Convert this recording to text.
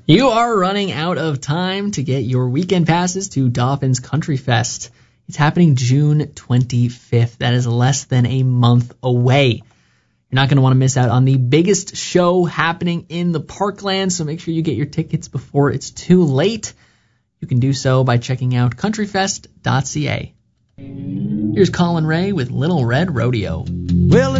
You are running out of time to get your weekend passes to Dolphins Country Fest. It's happening June 25th. That is less than a month away. You're not going to want to miss out on the biggest show happening in the Parkland, so make sure you get your tickets before it's too late. You can do so by checking out countryfest.ca. Here's Colin Ray with Little Red Rodeo. Well,